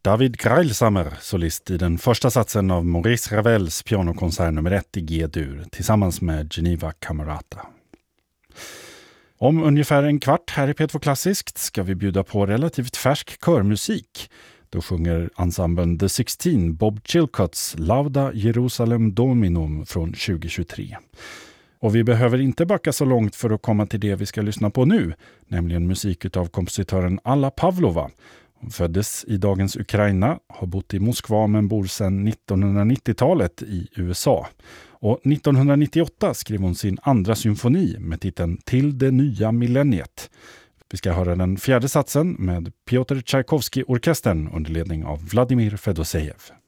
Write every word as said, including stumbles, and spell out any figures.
David Greilsamer, solist i den första satsen av Maurice Ravels pianokonsert nummer ett i G-dur tillsammans med Geneva Camerata. Om ungefär en kvart här i P två Klassiskt ska vi bjuda på relativt färsk körmusik. Då sjunger ensemblen The Sixteen Bob Chilcotts Lauda Jerusalem Dominum från tjugo tjugotre. Och vi behöver inte backa så långt för att komma till det vi ska lyssna på nu, nämligen musik av kompositören Alla Pavlova. Hon föddes i dagens Ukraina, har bott i Moskva men bor sedan nittonhundranittiotalet i U S A. Och nittonhundranittioåtta skrev hon sin andra symfoni med titeln Till det nya millenniet. Vi ska höra den fjärde satsen med Piotr Tchaikovsky-orkestern under ledning av Vladimir Fedosejev.